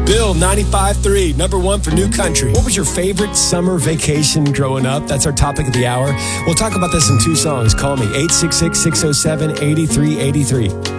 Bill, 95.3, number one for New Country. What was your favorite summer vacation growing up? That's our topic of the hour. We'll talk about this in two songs. Call me, 866-607-8383.